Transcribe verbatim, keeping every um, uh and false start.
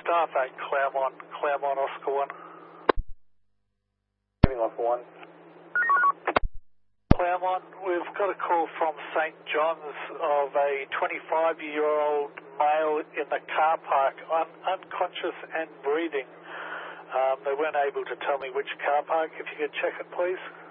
staff at Claremont, Claremont Oscar one. Oscar one. Claremont, we've got a call from Saint John's of a twenty-five-year-old male in the car park, un unconscious and breathing. Um, they weren't able to tell me which car park. If you could check it, please.